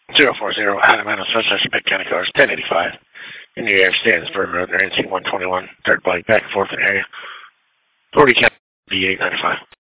040 Alamano Sunshine Smith County Cars 1085. In the air stands Burn Road, NC 121, dirt bike back and forth in area. 40 County B895.